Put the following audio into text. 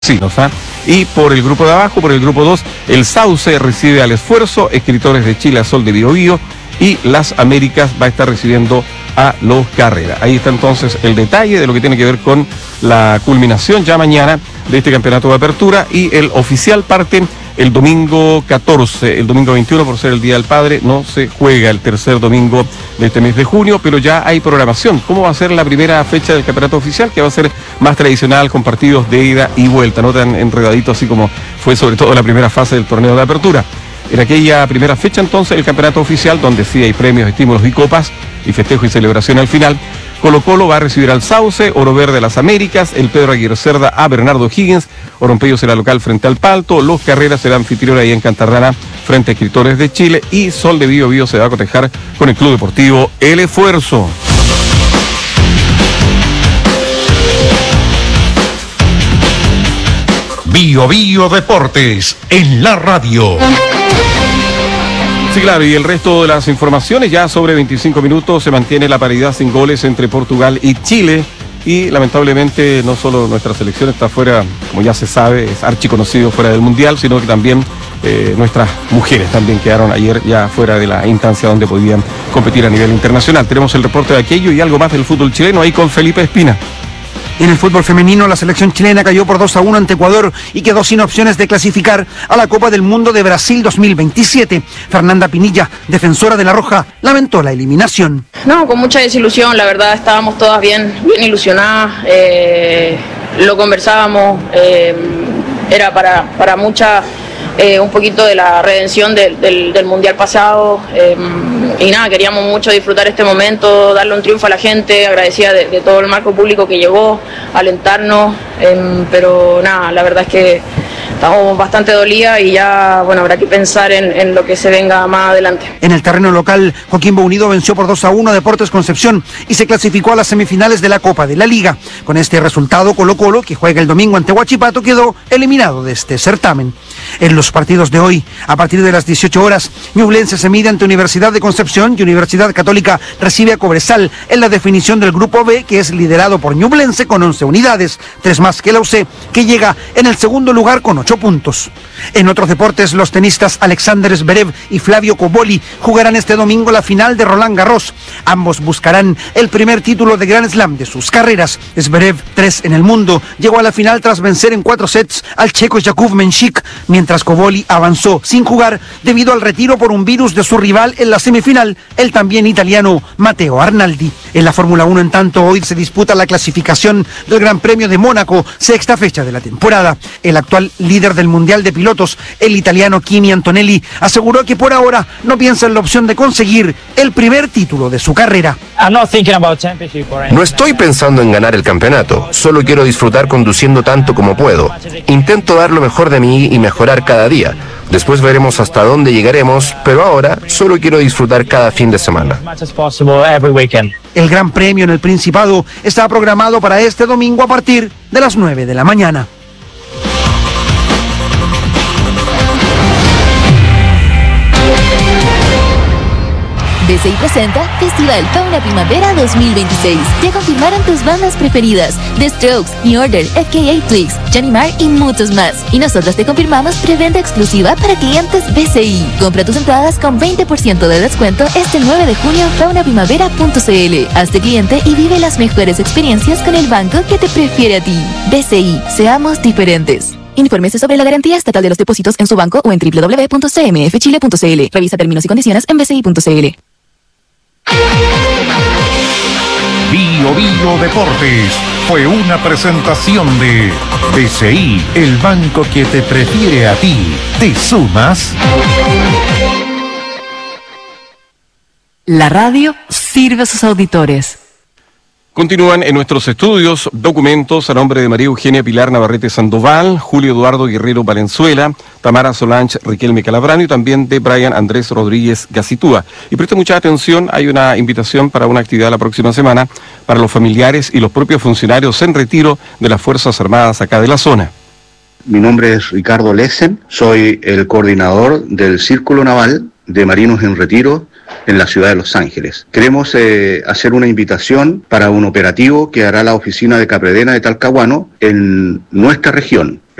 Sí, y por el grupo de abajo, por el grupo 2, el Sauce recibe al Esfuerzo, Escritores de Chile a Sol de Biobío, y Las Américas va a estar recibiendo a Los Carreras. Ahí está entonces el detalle de lo que tiene que ver con la culminación ya mañana de este campeonato de apertura, y el oficial parte el domingo 14, el domingo 21 por ser el Día del Padre, no se juega el tercer domingo de este mes de junio, pero ya hay programación. ¿Cómo va a ser la primera fecha del campeonato oficial? Que va a ser más tradicional, con partidos de ida y vuelta, no tan enredadito así como fue sobre todo la primera fase del torneo de apertura. En aquella primera fecha entonces el campeonato oficial, donde sí hay premios, estímulos y copas, y festejo y celebración al final, Colo-Colo va a recibir al Sauce, Oro Verde a Las Américas, el Pedro Aguirre Cerda a Bernardo Higgins, Orompello será local frente al Palto, Los Carreras será anfitrión ahí en Cantarrana frente a Escritores de Chile, y Sol de Biobío se va a cotejar con el Club Deportivo El Esfuerzo. Biobío Deportes en la radio. Sí, claro, y el resto de las informaciones, ya sobre 25 minutos se mantiene la paridad sin goles entre Portugal y Chile, y lamentablemente no solo nuestra selección está fuera, como ya se sabe, es archiconocido fuera del Mundial, sino que también nuestras mujeres también quedaron ayer ya fuera de la instancia donde podían competir a nivel internacional. Tenemos el reporte de aquello y algo más del fútbol chileno ahí con Felipe Espina. En el fútbol femenino, la selección chilena cayó por 2-1 ante Ecuador y quedó sin opciones de clasificar a la Copa del Mundo de Brasil 2027. Fernanda Pinilla, defensora de la Roja, lamentó la eliminación. No, con mucha desilusión, la verdad, estábamos todas bien ilusionadas, lo conversábamos, era para muchas un poquito de la redención del Mundial pasado, y nada, queríamos mucho disfrutar este momento, darle un triunfo a la gente, agradecida de todo el marco público que llegó, alentarnos, pero nada, la verdad es que estamos bastante dolidas y ya, bueno, habrá que pensar en lo que se venga más adelante. En el terreno local, Coquimbo Unido venció por 2-1 a Deportes Concepción y se clasificó a las semifinales de la Copa de la Liga. Con este resultado, Colo-Colo, que juega el domingo ante Huachipato, quedó eliminado de este certamen. En los partidos de hoy, a partir de las 18 horas, Ñublense se mide ante Universidad de Concepción y Universidad Católica recibe a Cobresal en la definición del Grupo B, que es liderado por Ñublense con 11 unidades, 3 más que la UC, que llega en el segundo lugar con 8 puntos. En otros deportes, los tenistas Alexander Zverev y Flavio Cobolli jugarán este domingo la final de Roland Garros. Ambos buscarán el primer título de Grand Slam de sus carreras. Zverev, 3 en el mundo, llegó a la final tras vencer en 4 sets al checo Jakub Menchik, mientras Cobolli avanzó sin jugar debido al retiro por un virus de su rival en la semifinal, el también italiano Matteo Arnaldi. En la Fórmula 1, en tanto, hoy se disputa la clasificación del Gran Premio de Mónaco, sexta fecha de la temporada. El actual líder del Mundial de Pilotos, el italiano Kimi Antonelli, aseguró que por ahora no piensa en la opción de conseguir el primer título de su carrera. No estoy pensando en ganar el campeonato, solo quiero disfrutar conduciendo tanto como puedo. Intento dar lo mejor de mí y mejorar cada día. Después veremos hasta dónde llegaremos, pero ahora solo quiero disfrutar cada fin de semana. El Gran Premio en el Principado está programado para este domingo a partir de las 9 de la mañana. BCI presenta Festival Fauna Primavera 2026. Ya confirmaron tus bandas preferidas: The Strokes, New Order, FKA Twigs, Johnny Marr y muchos más. Y nosotros te confirmamos preventa exclusiva para clientes BCI. Compra tus entradas con 20% de descuento este 9 de junio en faunaprimavera.cl. Hazte cliente y vive las mejores experiencias con el banco que te prefiere a ti. BCI, seamos diferentes. Infórmese sobre la garantía estatal de los depósitos en su banco o en www.cmfchile.cl. Revisa términos y condiciones en bci.cl. Biobío Deportes fue una presentación de BCI, el banco que te prefiere a ti. ¿Te sumas? La radio sirve a sus auditores. Continúan en nuestros estudios documentos a nombre de María Eugenia Pilar Navarrete Sandoval, Julio Eduardo Guerrero Valenzuela, Tamara Solange Riquelme Calabrano y también de Brian Andrés Rodríguez Gacitúa. Y preste mucha atención, hay una invitación para una actividad la próxima semana para los familiares y los propios funcionarios en retiro de las Fuerzas Armadas acá de la zona. Mi nombre es Ricardo Lessen, soy el coordinador del Círculo Naval de Marinos en Retiro en la ciudad de Los Ángeles. Queremos hacer una invitación para un operativo que hará la oficina de Capredena de Talcahuano en nuestra región.